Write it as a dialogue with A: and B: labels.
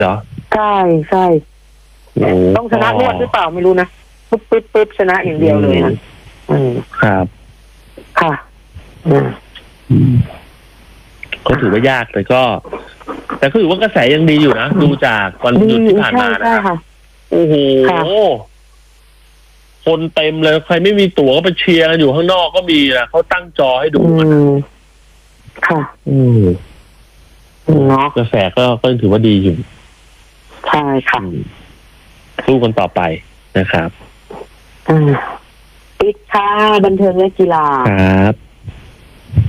A: เหรอ
B: ใช่ใช่ต้องชนะรวดหรือเปล่าไม่รู้นะปึ๊บชนะอย่างเดียวเลยนะ
A: ครับ
B: ค่ะ
A: ก็ถือว่ายากแต่ก็ถือว่ากระแสยังดีอยู่นะดูจากวันหยุดที่ผ่านมานะครับโอ้โหคนเต็มเลยใครไม่มีตั๋วก็ไปเชียร์กันอยู่ข้างนอกก็มีนะเขาตั้งจอให้ดูกัน
B: ค่ะ
A: เนาะกระแสก็ถือว่าดีอยู่
B: ใช่ค่ะ
A: สู้กันต่อไปนะครับ
B: ปิดค่ะบันเทิงและกีฬา
A: ครับ